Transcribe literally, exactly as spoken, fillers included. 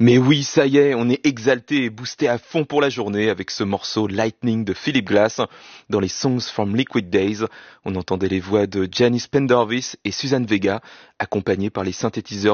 Mais oui, ça y est, on est exalté et boosté à fond pour la journée avec ce morceau Lightning de Philip Glass. Dans les Songs from Liquid Days, on entendait les voix de Janis Pendervis et Suzanne Vega, accompagnées par les synthétiseurs